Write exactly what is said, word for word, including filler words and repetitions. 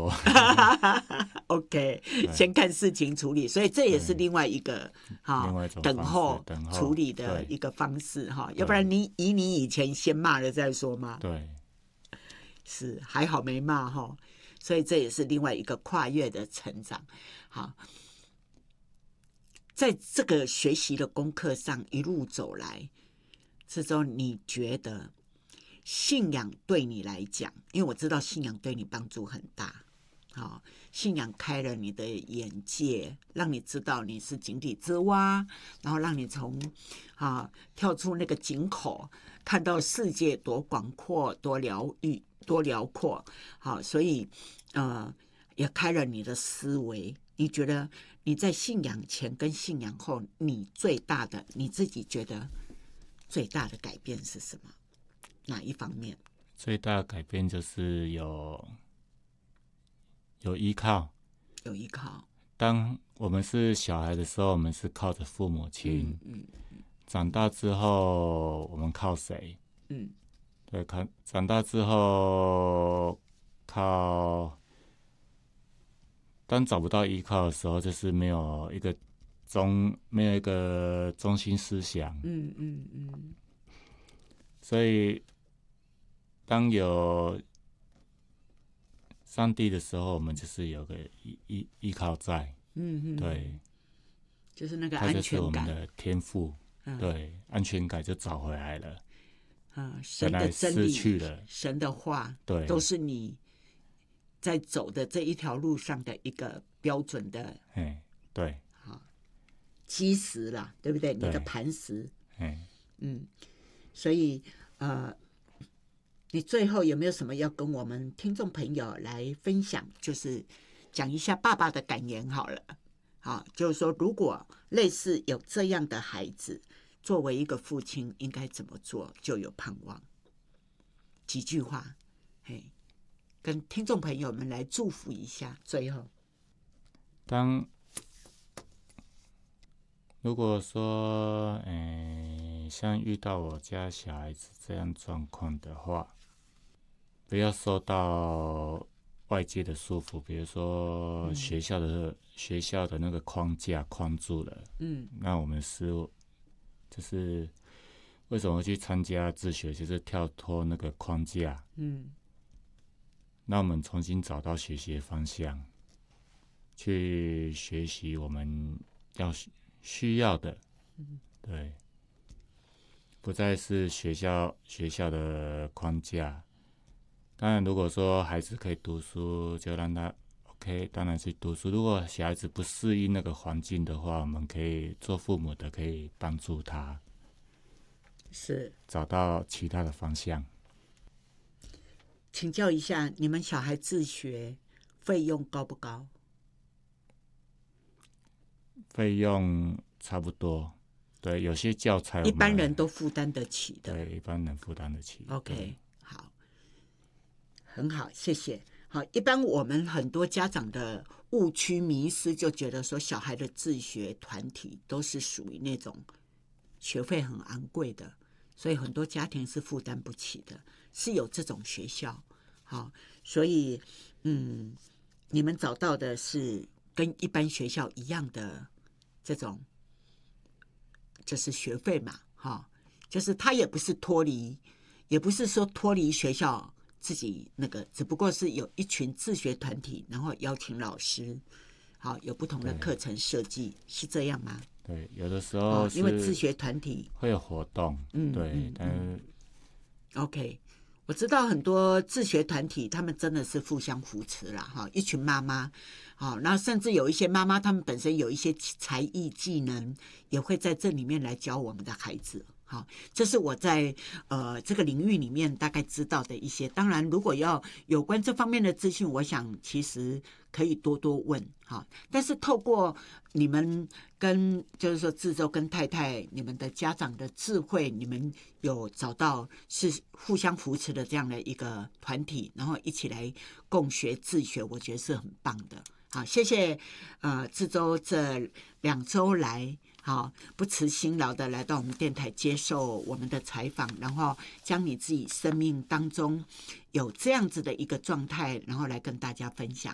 多。 OK， 先看事情处理，所以这也是另外一个哈、哦、等候处理的一个方式哈，要不然你以你以前先骂了再说嘛。 对， 是还好没骂哈，所以这也是另外一个跨越的成长。好，在这个学习的功课上一路走来，之中你觉得信仰对你来讲，因为我知道信仰对你帮助很大。好，信仰开了你的眼界，让你知道你是井底之蛙，然后让你从啊跳出那个井口，看到世界多广阔、多疗愈、多辽阔。好，所以呃也开了你的思维。你觉得你在信仰前跟信仰后，你最大的你自己觉得最大的改变是什么？哪一方面？ 最大的改变就是有。有依靠， 有依靠。 当我们是小孩的时候，我们是靠着父母亲。嗯嗯嗯、长大之后，我们靠谁？嗯，对，看长大之后靠。当找不到依靠的时候，就是没有一个中，没有一个中心思想。嗯嗯嗯。所以，当有上帝的时候，我们就是有个依依依靠在，嗯嗯，对， 就是那个安全感， 它就是我们的天赋，嗯、对，安全感就找回来了。 嗯，神的真理， 失去了， 神的话， 对， 都是你在走的这一条路上的一个标准的， 哎，对， 好，基石啦，对不对？你的磐石， 哎， 嗯，所以呃。你最后有没有什么要跟我们听众朋友来分享？就是讲一下爸爸的感言好了。好，就是说，如果类似有这样的孩子，作为一个父亲应该怎么做，就有盼望。几句话，嘿，跟听众朋友们来祝福一下。最后， 当如果说，嗯，像遇到我家小孩子这样状况的话，不要受到外界的束缚，比如说学校的、嗯、学校的那个框架框住了。嗯，那我们是就是为什么去参加自学，就是跳脱那个框架。嗯，那我们重新找到学习的方向，去学习我们要需要的。嗯，对，不再是学校学校的框架。当然，如果说孩子可以读书，就让他 OK， 当然去读书。如果小孩子不适应那个环境的话，我们可以做父母的，可以帮助他， 是找到其他的方向。 请教一下，你们小孩自学费用高不高？ 费用差不多，对，有些教材一般人都负担得起的， 对，一般人负担得起。 OK。很好，谢谢。好，一般我们很多家长的误区迷思就觉得说，小孩的自学团体都是属于那种学费很昂贵的，所以很多家庭是负担不起的，是有这种学校。好，所以嗯，你们找到的是跟一般学校一样的这种，就是学费嘛，哈，就是他也不是脱离，也不是说脱离学校。自己那个只不过是有一群自学团体，然后邀请老师，好，有不同的课程设计，是这样吗？ 对，有的时候、哦、 因为自学团体会有活动，嗯，对，嗯、但是 OK， 我知道很多自学团体，他们真的是互相扶持啦，哈，一群妈妈，好，然后甚至有一些妈妈，他们本身有一些才艺技能，也会在这里面来教我们的孩子。好，这是我在呃这个领域里面大概知道的一些。当然，如果要有关这方面的资讯，我想其实可以多多问哈。但是透过你们跟就是说志州跟太太你们的家长的智慧，你们有找到是互相扶持的这样的一个团体，然后一起来共学自学，我觉得是很棒的。好，谢谢呃志州这两周来。好，不辞辛劳的来到我们电台接受我们的采访，然后将你自己生命当中有这样子的一个状态，然后来跟大家分享。